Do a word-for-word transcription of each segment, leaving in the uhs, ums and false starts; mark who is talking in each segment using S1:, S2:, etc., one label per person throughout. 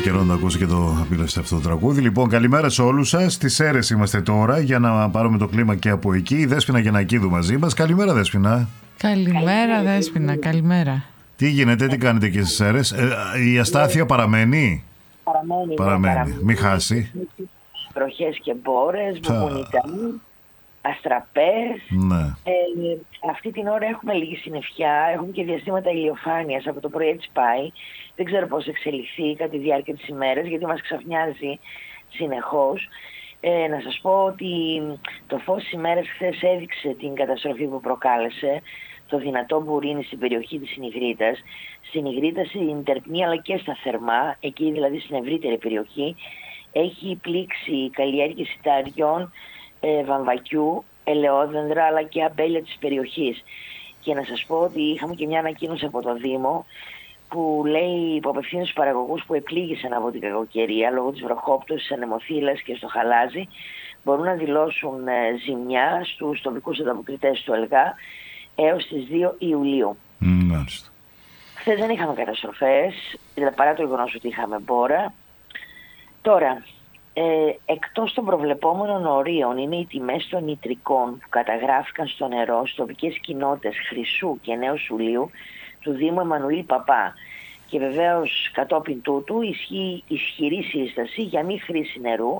S1: καιρό να το ακούσει και το απίλευσε αυτό το τραγούδι. Λοιπόν, καλημέρα σε όλους σας. Στις Σέρρες είμαστε τώρα για να πάρουμε το κλίμα και από εκεί. Η Δέσποινα Γιαννακίδου μαζί μας. Καλημέρα, Δέσποινα.
S2: Καλημέρα, Δέσποινα. Καλημέρα.
S1: Τι γίνεται, τι κάνετε εκεί στις Σέρρες? Ε, η αστάθεια παραμένει.
S3: Παραμένει.
S1: Παραμένει.
S3: παραμένει.
S1: Μην χάσει.
S3: Βροχές και μπόρες, μπουμπουνιτανοί, αστραπές.
S1: Ναι.
S3: Ε, αυτή την ώρα έχουμε λίγη συννεφιά, έχουμε και διαστήματα ηλιοφάνειας, από το πρωί έτσι πάει. Δεν ξέρω πώς εξελιχθεί κατά τη διάρκεια της ημέρας, γιατί μας ξαφνιάζει συνεχώς. Ε, να σας πω ότι το φως της ημέρας χθες έδειξε την καταστροφή που προκάλεσε το δυνατό μπουρίνι στην περιοχή της Ινιγρίτας. Στην Ινιγρίτα, στην Τερπνή αλλά και στα Θερμά, εκεί δηλαδή στην ευρύτερη περιοχή, έχει πλήξει καλλιέργειες σιταριών, ε, βαμβακιού, ελαιόδεντρα αλλά και αμπέλια της περιοχής. Και να σας πω ότι είχαμε και μια ανακοίνωση από το Δήμο που λέει που απευθύνει στους παραγωγούς που επλήγησαν από την κακοκαιρία λόγω της βροχόπτωσης, ανεμοθύλας και στο χαλάζι, μπορούν να δηλώσουν ε, ζημιά στους τοπικούς ανταποκριτές του ΕΛΓΑ έως τις δύο Ιουλίου.
S1: Μάλιστα.
S3: Χθες δεν είχαμε καταστροφές, παρά το γεγονός ότι είχαμε μπόρα. Τώρα, ε, εκτός των προβλεπόμενων ορίων είναι οι τιμές των νητρικών που καταγράφηκαν στο νερό στις τοπικές κοινότητες Χρυσού και Νέου Σουλίου του Δήμου Εμμανουήλ Παπά. Και βεβαίως κατόπιν τούτου ισχύει ισχυρή σύσταση για μη χρήση νερού,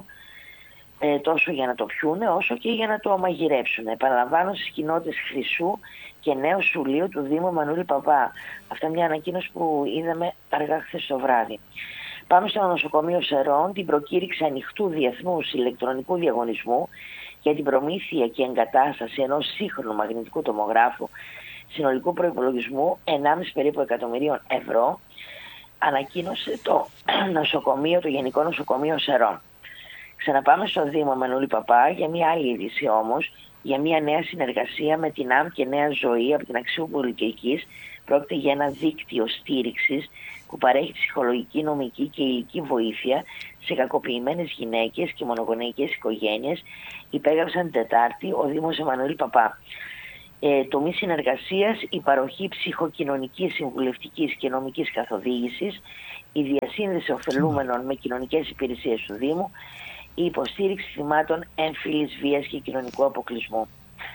S3: ε, τόσο για να το πιούνε όσο και για να το μαγειρέψουν. Επαναλαμβάνω, στις κοινότητες Χρυσού και Νέου Σουλίου του Δήμου Εμμανουήλ Παπά. Αυτά μια ανακοίνωση που είδαμε αργά χθες το βράδυ. Πάμε στο νοσοκομείο Σερών, την προκήρυξη ανοιχτού διεθνούς ηλεκτρονικού διαγωνισμού για την προμήθεια και εγκατάσταση ενός σύγχρονου μαγνητικού τομογράφου συνολικού προϋπολογισμού ενάμιση περίπου εκατομμυρίων ευρώ, ανακοίνωσε το νοσοκομείο, το Γενικό Νοσοκομείο Σερών. Ξαναπάμε στο Δήμο Εμμανουήλ Παπά για μια άλλη είδηση όμως, για μια νέα συνεργασία με την ΑΜ και Νέα Ζωή από την Αξίου Πολυκαϊκής. Πρόκειται για ένα δίκτυο στήριξης που παρέχει ψυχολογική, νομική και υλική βοήθεια σε κακοποιημένες γυναίκες και μονογονεϊκές οικογένειες. Υπέγραψαν την Τετάρτη ο Δήμος Εμμανουήλ Παπά. Ε, τομή συνεργασίας, η παροχή ψυχοκοινωνικής, συμβουλευτικής και νομικής καθοδήγησης, η διασύνδεση ωφελούμενων με κοινωνικές υπηρεσίες του Δήμου, η υποστήριξη θυμάτων έμφυλης βίας και κοινωνικού αποκλεισμού.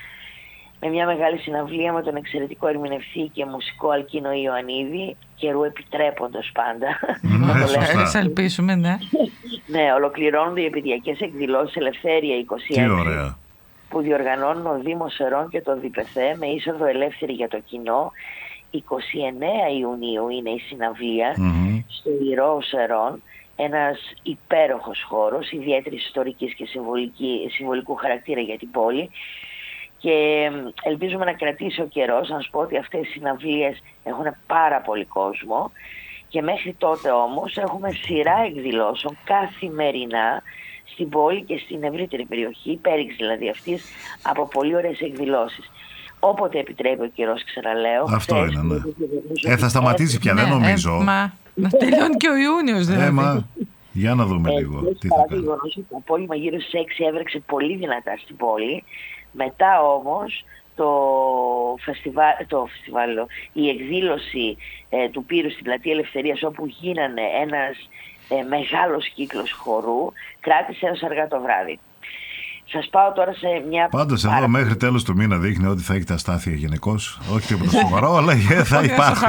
S3: Με μια μεγάλη συναυλία με τον εξαιρετικό ερμηνευτή και μουσικό Αλκίνο Ιωαννίδη, καιρού επιτρέποντος πάντα.
S2: Ναι, θα ελπίσουμε, ναι.
S3: Ναι, ολοκληρώνονται οι επαιδειακές εκδηλώσεις Ελευθέρια είκοσι έξι που διοργανώνουν ο Δήμος Σερών και το ΔΠΘ με είσοδο ελεύθερη για το κοινό. εικοστή ενάτη Ιουνίου είναι η συναυλία mm-hmm. στο Ηρώο Σερών, ένας υπέροχος χώρος, ιδιαίτερης ιστορικής και συμβολικού χαρακτήρα για την πόλη. Και ελπίζουμε να κρατήσει ο καιρός. Να σου πω ότι αυτές οι συναυλίες έχουν πάρα πολύ κόσμο και μέχρι τότε όμως έχουμε σειρά εκδηλώσεων καθημερινά στην πόλη και στην ευρύτερη περιοχή, πέριξ δηλαδή αυτής, από πολύ ωραίες εκδηλώσεις. Όποτε επιτρέπει ο καιρός, ξαναλέω.
S1: Αυτό χθες, είναι, ναι. Ε, θα σταματήσει πια,
S2: ναι,
S1: δεν νομίζω.
S2: Ε, μα, να τελειώνει και ο Ιούνιος, δηλαδή.
S1: Ε, μα, για να δούμε ε, λίγο.
S3: Ε,
S1: τι θα κάνει.
S3: Το απόγευμα γύρω στις έξι έβρεξε πολύ δυνατά στην πόλη. Μετά όμως το φεστιβάλ, το φεστιβάλ η εκδήλωση ε, του Πύρου στην Πλατεία Ελευθερίας, όπου γίνανε ένας ε, μεγάλος κύκλος χορού, κράτησε έως αργά το βράδυ. Σας πάω τώρα σε μια...
S1: Πάντως εδώ μέχρι τέλος του μήνα δείχνει ότι θα έχετε αστάθεια γενικώς. Όχι τίποτα σοβαρό, αλλά θα υπάρχει.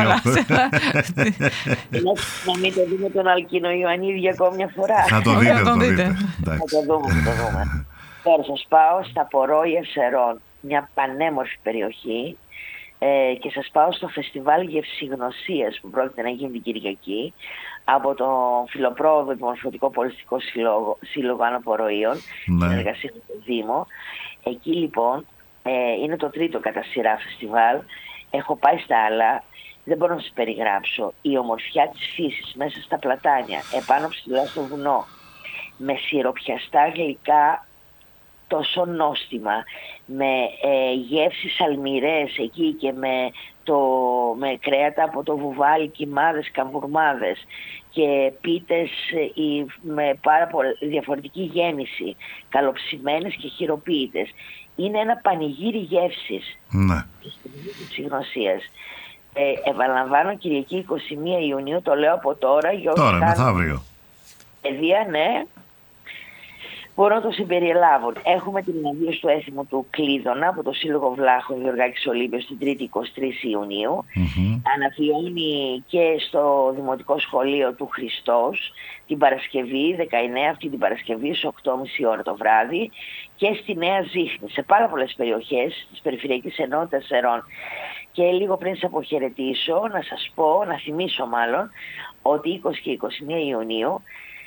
S3: Να μην το δούμε τον Αλκίνο Ιωαννίδη για ακόμη μια φορά.
S1: Θα το δείτε, θα το δείτε.
S3: Θα το δούμε, θα το δούμε. Τώρα σας πάω στα Πορόια Σερών, μια πανέμορφη περιοχή, ε, και σας πάω στο φεστιβάλ Γευσηγνωσίας που πρόκειται να γίνει την Κυριακή από τον Φιλοπρόοδο Επιμορφωτικό Πολιτιστικό Σύλλογο, Σύλλογο Άνω Ποροίων,
S1: ναι.
S3: συνεργασία με το Δήμο. Εκεί λοιπόν ε, είναι το τρίτο κατά σειρά φεστιβάλ. Έχω πάει στα άλλα, δεν μπορώ να σας περιγράψω. Η ομορφιά της φύσης μέσα στα πλατάνια, επάνω ψηλά στο βουνό, με σιροπιαστά γλυκά τόσο νόστιμα, με ε, γεύσεις αλμυρές εκεί και με, το, με κρέατα από το βουβάλι, κιμάδες, καμβουρμάδες και πίτες ε, με πάρα πολύ διαφορετική γέμιση, καλοψημένες και χειροποίητες. Είναι ένα πανηγύρι γεύσης
S1: ναι.
S3: της γνωσίας. Ε, επαναλαμβάνω, Κυριακή εικοστή πρώτη Ιουνίου, το λέω από τώρα.
S1: Τώρα, μεθαύριο.
S3: παιδεία, ναι. Μπορώ να το συμπεριελάβω. Έχουμε την αναβίωση του έθιμου του Κλείδωνα από το Σύλλογο Βλάχων Γεωργάκης Ολύμπιος την τρίτη εικοστή τρίτη Ιουνίου. Mm-hmm. Αναφιώνει και στο Δημοτικό Σχολείο του Χριστός την Παρασκευή, δεκαεννέα αυτή την Παρασκευή, στις οκτώ και μισή ώρα το βράδυ, και στη Νέα Ζήχνη, σε πάρα πολλές περιοχές της Περιφερειακής Ενότητας Σερών. Και λίγο πριν σας αποχαιρετήσω, να σας πω, να θυμίσω μάλλον, ότι είκοσι και είκοσι μία Ιουνίου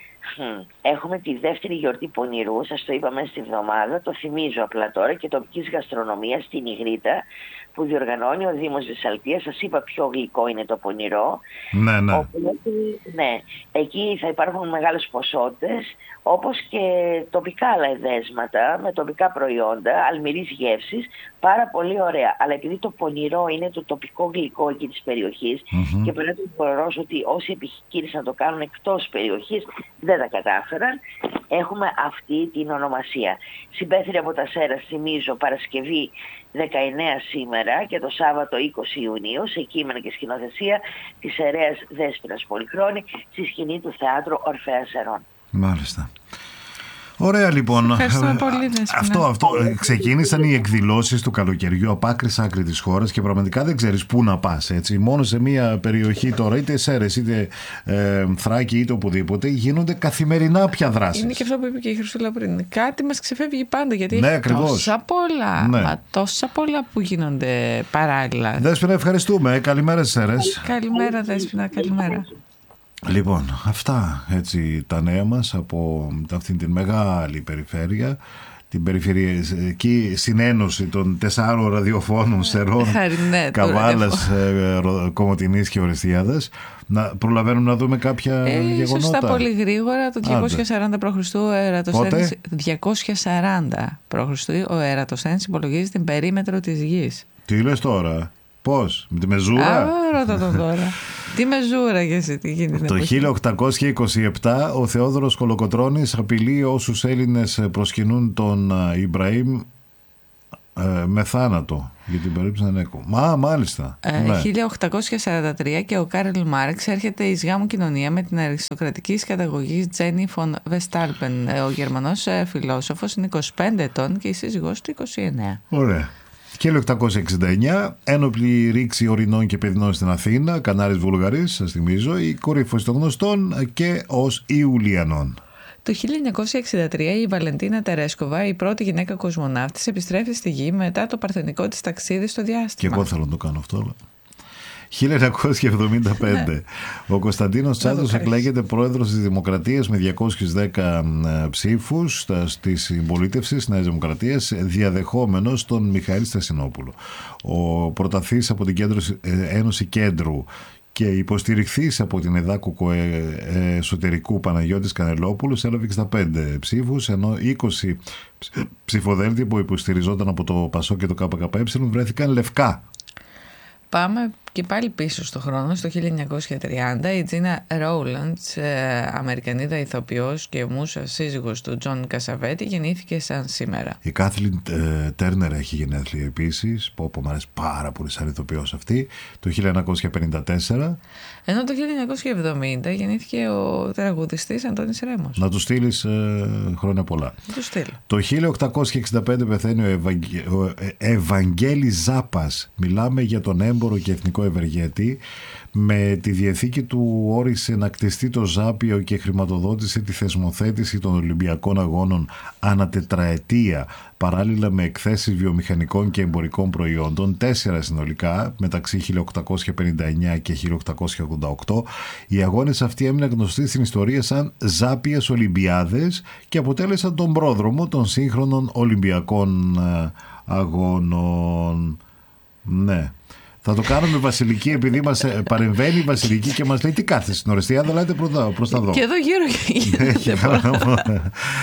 S3: έχουμε τη δεύτερη γιορτή πονηρού, σας το είπα μέσα στη εβδομάδα, το θυμίζω απλά τώρα, και τοπικής γαστρονομίας στην Ιγρήτα, που διοργανώνει ο Δήμος Βυσσαλτίας. Σας είπα πιο γλυκό είναι το πονηρό.
S1: Ναι, ναι.
S3: Οπότε, ναι, εκεί θα υπάρχουν μεγάλες ποσότητες, όπως και τοπικά άλλα εδέσματα, με τοπικά προϊόντα, αλμυρής γεύσης, πάρα πολύ ωραία. Αλλά επειδή το πονηρό είναι το τοπικό γλυκό εκεί της περιοχής, mm-hmm. και παρά το γεγονός ότι όσοι επιχείρησαν να το κάνουν εκτός περιοχής δεν τα κατάφεραν, έχουμε αυτή την ονομασία. Συμπέθρη από τα Σέρα, θυμίζω, Παρασκευή δεκαεννέα σήμερα και το Σάββατο είκοσι Ιουνίου, σε κείμενα και σκηνοθεσία της αιρέας Δέσποινας Πολυχρόνη, στη σκηνή του Θεάτρου Ορφέας Σερών.
S1: Μάλιστα. Ωραία, λοιπόν.
S2: Ευχαριστούμε πολύ,
S1: αυτό, αυτό. Ξεκίνησαν οι εκδηλώσεις του καλοκαιριού από άκρη σ' άκρη της χώρας και πραγματικά δεν ξέρεις πού να πας. Έτσι. Μόνο σε μια περιοχή τώρα, είτε Σέρρες, είτε ε, Θράκη, είτε οπουδήποτε, γίνονται καθημερινά πια δράσεις.
S2: Είναι και αυτό που είπε και η Χρυσούλα πριν. Κάτι μας ξεφεύγει πάντα, γιατί
S1: ναι,
S2: έχει
S1: ακριβώς.
S2: τόσα πολλά.
S1: Ναι.
S2: Μα τόσα πολλά που γίνονται παράλληλα.
S1: Δέσποινα, ευχαριστούμε. Καλημέρα, Σέρρες.
S2: Καλημέρα, Δέσποινα, καλημέρα.
S1: Λοιπόν, αυτά έτσι τα νέα μας από αυτήν την μεγάλη περιφέρεια, την περιφερειακή συνένωση των τεσσάρων ραδιοφώνων Σερών, ναι, Καβάλας, Κομοτηνής και Ορεστιάδας. Να προλαβαίνουμε να δούμε κάποια ε, γεγονότα.
S2: Σωστά, πολύ γρήγορα. Το διακόσια σαράντα π.Χ. ο Ερατοσθένης, διακόσια σαράντα π.Χ. ο Ερατοσθένης υπολογίζει την περίμετρο της γης.
S1: Τι λες τώρα? Πώς? Με τη μεζούρα?
S2: Α, ρώτα τον τώρα. Τι μεζούρα για εσύ, τι γίνεται?
S1: Το χίλια οκτακόσια είκοσι επτά ο Θεόδωρος Κολοκοτρώνης απειλεί όσους Έλληνες προσκυνούν τον Ιμπραήμ ε, με θάνατο για την περίπτωση Ενέκου. Μα, μάλιστα.
S2: Ε, ναι. χίλια οκτακόσια σαράντα τρία και ο Κάρελ Μάρξ έρχεται εις γάμου κοινωνία με την αριστοκρατικής καταγωγής Τζένι φον Βεστάλπεν. Ο Γερμανός φιλόσοφος είναι είκοσι πέντε ετών και η σύζυγός του είκοσι εννέα.
S1: Ωραία. χίλια οκτακόσια εξήντα εννέα, ένοπλη ρήξη ορεινών και παιδινών στην Αθήνα, Κανάρης Βουλγαρής, σας θυμίζω, η κορύφωση των γνωστών και ως Ιουλιανών.
S2: Το χίλια εννιακόσια εξήντα τρία η Βαλεντίνα Τερέσκοβα, η πρώτη γυναίκα κοσμοναύτης, επιστρέφει στη Γη μετά το παρθενικό της ταξίδι στο διάστημα.
S1: Και εγώ θέλω να το κάνω αυτό, αλλά... χίλια εννιακόσια εβδομήντα πέντε ο Κωνσταντίνος Τσάντος εκλέγεται πρόεδρος της Δημοκρατίας με διακόσιους δέκα ψήφους της συμπολίτευσης Νέας Δημοκρατίας, διαδεχόμενος τον Μιχαήλ Στασινόπουλο. Ο πρωταθής από την Κέντρο, Ένωση Κέντρου και υποστηριχθής από την ΕΔΑΚΟ Εσωτερικού Παναγιώτης Κανελόπουλος έλαβε εξήντα πέντε ψήφους, ενώ είκοσι ψηφοδέλτια που υποστηριζόταν από το ΠΑΣΟ και το ΚΚΕ βρέθηκαν λευκά.
S2: Πάμε και πάλι πίσω στο χρόνο, στο χίλια εννιακόσια τριάντα, η Τζίνα Ρόουλαντς, Αμερικανίδα ηθοποιός και μούσα σύζυγος του Τζον Κασαβέτη, γεννήθηκε σαν σήμερα.
S1: Η Κάθλιν ε, Τέρνερ έχει γενέθλια επίσης, που μου αρέσει πάρα πολύ σαν ηθοποιός αυτή, το χίλια εννιακόσια πενήντα τέσσερα.
S2: Ενώ το χίλια εννιακόσια εβδομήντα γεννήθηκε ο τραγουδιστής Αντώνης Ρέμος.
S1: Να του στείλεις ε, χρόνια πολλά.
S2: Να του στείλω.
S1: Το χίλια οκτακόσια εξήντα πέντε πεθαίνει ο, Ευαγγε... ο Ευαγγέλης Ζάπας. Μιλάμε για τον έμπορο και εθνικό ευεργέτη. Με τη διαθήκη του όρισε να κτιστεί το Ζάπιο και χρηματοδότησε τη θεσμοθέτηση των Ολυμπιακών Αγώνων ανά τετραετία, παράλληλα με εκθέσεις βιομηχανικών και εμπορικών προϊόντων, τέσσερα συνολικά μεταξύ χίλια οκτακόσια πενήντα εννέα και χίλια οκτακόσια ογδόντα οκτώ. Οι αγώνες αυτοί έμειναν γνωστοί στην ιστορία σαν Ζάπιες Ολυμπιάδες και αποτέλεσαν τον πρόδρομο των σύγχρονων Ολυμπιακών Αγώνων. Ναι. Θα το κάνουμε Βασιλική, επειδή μας παρεμβαίνει η Βασιλική και μας λέει τι κάθεσαι στην Ορεστιάδα, λέτε προς τα δω.
S2: Και εδώ γύρω γίνεται.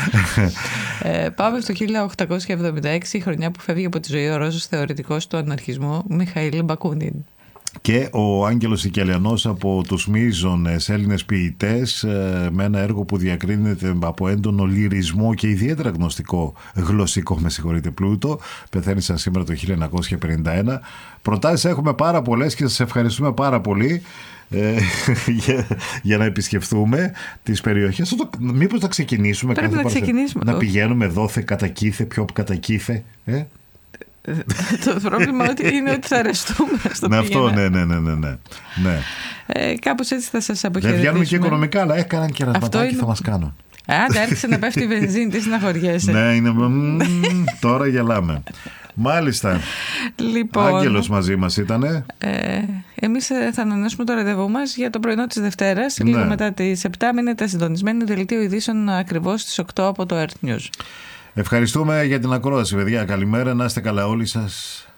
S2: ε, πάμε στο χίλια οκτακόσια εβδομήντα έξι, η χρονιά που φεύγει από τη ζωή ο Ρώσος θεωρητικός του αναρχισμού Μιχαήλ Μπακούνιν.
S1: Και ο Άγγελος Σικελιανός από τους μείζονες Έλληνες ποιητές, με ένα έργο που διακρίνεται από έντονο λυρισμό και ιδιαίτερα γνωστικό γλωσσικό, με συγχωρείτε, πλούτο. Πεθαίνει σαν σήμερα το χίλια εννιακόσια πενήντα ένα. Προτάσεις έχουμε πάρα πολλές και σας ευχαριστούμε πάρα πολύ ε, για, για να επισκεφθούμε τις περιοχές. Μήπως θα ξεκινήσουμε,
S2: Πρέπει να, ξεκινήσουμε.
S1: να πηγαίνουμε δόθε κατακήθε, πιο κατακήθε, ε?
S2: Το πρόβλημα είναι ότι θα αρεστούμε στο
S1: ναι, αυτό, ναι, ναι, ναι, ναι, ναι.
S2: Ε, κάπως έτσι θα σας αποχαιρετήσουμε.
S1: Δεν βγαίνουμε και οικονομικά, αλλά έκαναν και ρασματάκι είναι... θα μας κάνουν.
S2: Άντε, άρχισε να πέφτει η βενζίνη, τι συναχωριέσαι.
S1: Ναι, είναι... τώρα γελάμε. Μάλιστα.
S2: Λοιπόν,
S1: Άγγελος μαζί μας ήτανε.
S2: Ε, εμείς θα ανανεώσουμε το ραντεβού μας για το πρωινό της Δευτέρας.
S1: Ναι.
S2: Λίγο μετά τις επτά. Μείνετε συντονισμένοι, δελτίο ειδήσεων ακριβώς στις οκτώ από το Earth News.
S1: Ευχαριστούμε για την ακρόαση, παιδιά. Καλημέρα, να είστε καλά όλοι σας.